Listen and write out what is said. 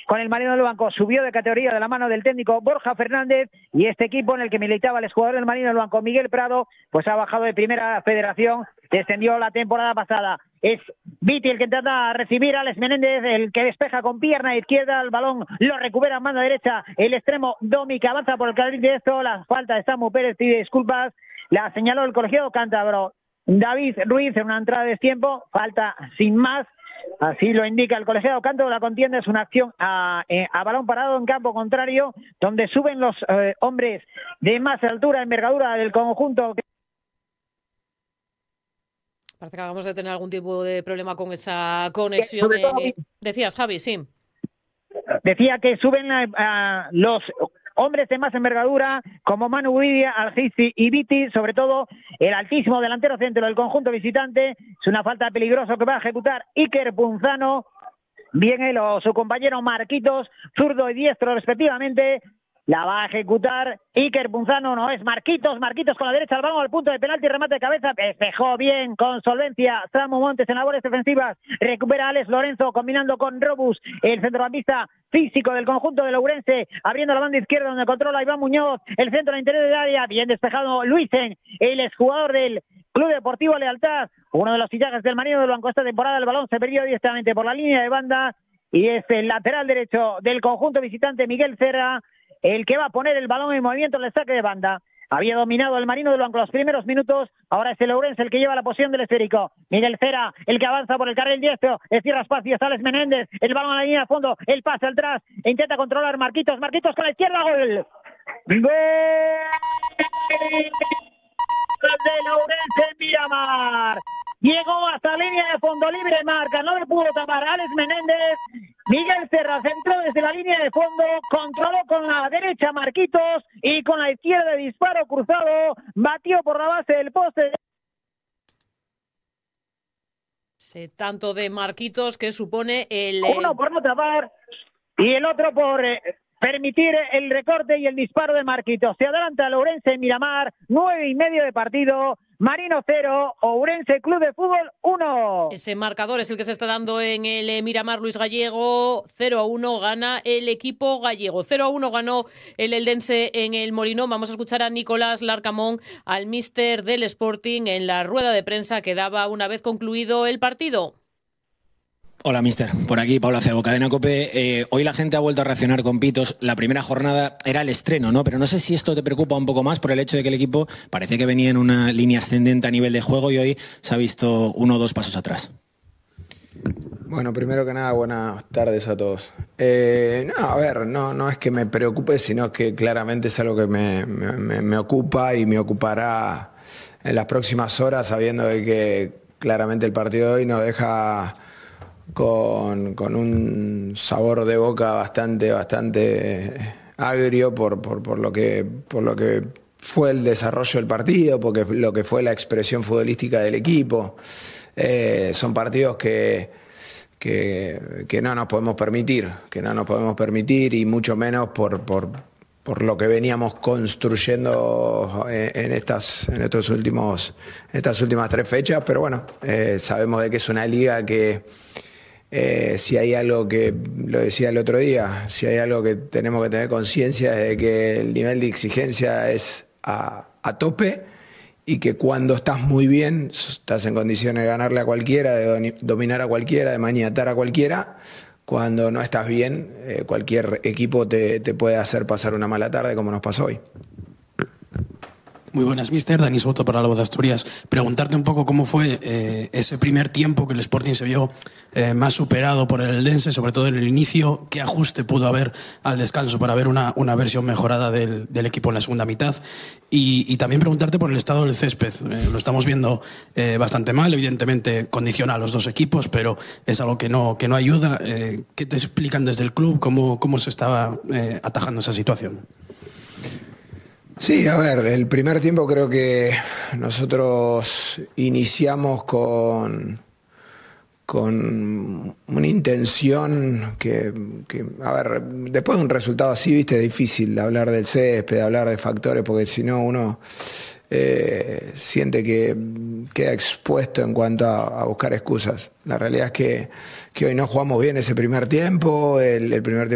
con el Marino del Banco. Subió de categoría de la mano del técnico Borja Fernández, y este equipo en el que militaba el exjugador del Marino del Banco, Miguel Prado, pues ha bajado de primera federación, descendió la temporada pasada. Es Viti el que intenta recibir a Alex Menéndez, el que despeja con pierna izquierda, el balón lo recupera en mano derecha el extremo Domi, que avanza por el carril de esto. La falta de Samu Pérez, pide disculpas, la señaló el colegiado cántabro David Ruiz en una entrada de tiempo, falta sin más, así lo indica el colegiado cántabro. La contienda es una acción a balón parado en campo contrario, donde suben los hombres de más altura, envergadura del conjunto. Parece que acabamos de tener algún tipo de problema con esa conexión. Decías, Javi, sí. Decía que suben los hombres de más envergadura, como Manu Guidia, Algisti y Viti, sobre todo el altísimo delantero centro del conjunto visitante. Es una falta peligrosa que va a ejecutar Iker Punzano. Bien él o su compañero Marquitos, zurdo y diestro respectivamente. La va a ejecutar Iker Punzano, no es Marquitos con la derecha, el balón al punto de penalti, remate de cabeza, despejó bien, con solvencia, Samu Montes en labores defensivas, recupera Alex Lorenzo, combinando con Robus, el centrocampista físico del conjunto de Ourense, abriendo la banda izquierda donde controla Iván Muñoz, el centro al interior del área, bien despejado Luisen, el exjugador del Club Deportivo Lealtad, uno de los fichajes del Marino del Banco esta temporada. El balón se perdió directamente por la línea de banda, y es el lateral derecho del conjunto visitante, Miguel Serra, el que va a poner el balón en movimiento en el saque de banda. Había dominado el Marino del Banco los primeros minutos, ahora es el Ourense el que lleva la posición del esférico. Miguel Cera, el que avanza por el carril diestro, cierra espacios, Alex Menéndez, el balón a la línea de fondo, el pase atrás, e intenta controlar Marquitos con la izquierda, gol. ¡Gol! Del Ourense en Miramar. Llegó hasta la línea de fondo, libre marca, no le pudo tapar Alex Menéndez. Miguel Serra centró desde la línea de fondo, controló con la derecha Marquitos y con la izquierda de disparo cruzado, batió por la base del poste. Ese tanto de Marquitos que supone el... Uno por no tapar y el otro por permitir el recorte y el disparo de Marquitos. Se adelanta el Ourense en Miramar, 9:30 de partido. Marino 0, Ourense Club de Fútbol 1. Ese marcador es el que se está dando en el Miramar Luis Gallego. 0-1 gana el equipo gallego. 0-1 ganó el eldense en el Molinón. Vamos a escuchar a Nicolás Larcamón, al míster del Sporting, en la rueda de prensa que daba una vez concluido el partido. Hola, mister. Por aquí, Pablo Acebo, Cadena COPE. Hoy la gente ha vuelto a reaccionar con pitos. La primera jornada era el estreno, ¿no? Pero no sé si esto te preocupa un poco más por el hecho de que el equipo parecía que venía en una línea ascendente a nivel de juego y hoy se ha visto 1 o 2 pasos atrás. Bueno, primero que nada, buenas tardes a todos. No es que me preocupe, sino que claramente es algo que me ocupa y me ocupará en las próximas horas, sabiendo de que claramente el partido de hoy nos deja con un sabor de boca bastante agrio por lo que fue el desarrollo del partido, porque lo que fue la expresión futbolística del equipo. Son partidos que no nos podemos permitir, y mucho menos por lo que veníamos construyendo en estas últimas 3 fechas. Pero bueno, sabemos de que es una liga que si hay algo que, lo decía el otro día, si hay algo que tenemos que tener conciencia es de que el nivel de exigencia es a tope, y que cuando estás muy bien, estás en condiciones de ganarle a cualquiera, de dominar a cualquiera, de maniatar a cualquiera. Cuando no estás bien, cualquier equipo te puede hacer pasar una mala tarde, como nos pasó hoy. Muy buenas, mister. Dani Soto para La Voz de Asturias. Preguntarte un poco cómo fue ese primer tiempo que el Sporting se vio más superado por el eldense, sobre todo en el inicio. ¿Qué ajuste pudo haber al descanso para ver una versión mejorada del equipo en la segunda mitad? Y también preguntarte por el estado del césped. Lo estamos viendo bastante mal, evidentemente condiciona a los dos equipos, pero es algo que no ayuda. ¿Qué te explican desde el club? ¿Cómo se estaba atajando esa situación? Sí, a ver, el primer tiempo creo que nosotros iniciamos con una intención que, a ver, después de un resultado así, viste, es difícil hablar del césped, hablar de factores, porque si no uno siente que queda expuesto en cuanto a buscar excusas. La realidad es que hoy no jugamos bien ese primer tiempo, el primer tiempo